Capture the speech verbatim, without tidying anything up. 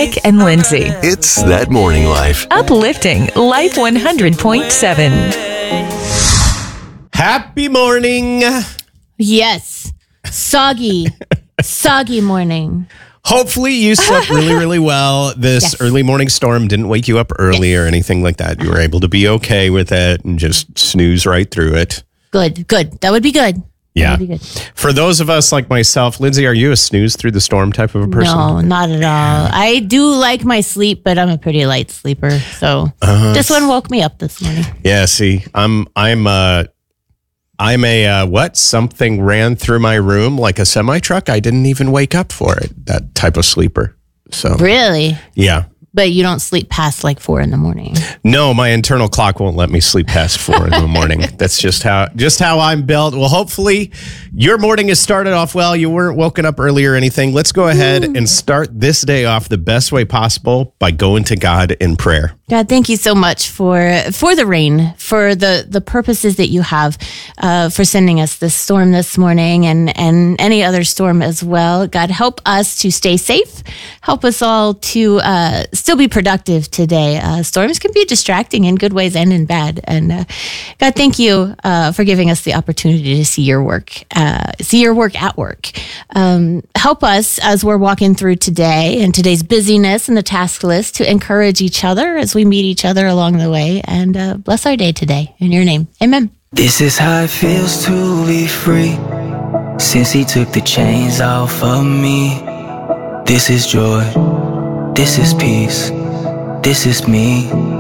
Nick and Lindsay. It's That Morning Life. Uplifting Life one hundred point seven. Happy morning. Yes. Soggy. Soggy morning. Hopefully you slept really, really well. This Yes. early morning storm didn't wake you up early Yes. or anything like that. You were able to be okay with it and just snooze right through it. Good. Good. That would be good. Yeah. That would be good. For those of us like myself, Lindsay, are you a snooze through the storm type of a person? No, not at all. I do like my sleep, but I'm a pretty light sleeper. So Uh-huh. this one woke me up this morning. Yeah, see, I'm I'm uh I'm a uh, what? Something ran through my room like a semi truck. I didn't even wake up for it. That type of sleeper. So Really? yeah. But you don't sleep past like four in the morning. No, my internal clock won't let me sleep past four in the morning. That's just how just how I'm built. Well, hopefully your morning has started off well. You weren't woken up early or anything. Let's go ahead and start this day off the best way possible by going to God in prayer. God, thank you so much for for the rain, for the the purposes that you have, uh, for sending us this storm this morning and and any other storm as well. God, help us to stay safe. Help us all to uh, still be productive today. Uh, storms can be distracting in good ways and in bad. And uh, God, thank you uh, for giving us the opportunity to see your work, uh, see your work at work. Um, help us as we're walking through today and today's busyness and the task list to encourage each other as we meet each other along the way, and uh, bless our day today. In your name, amen. This is how it feels to be free, since he took the chains off of me. This is joy, this is peace, this is me.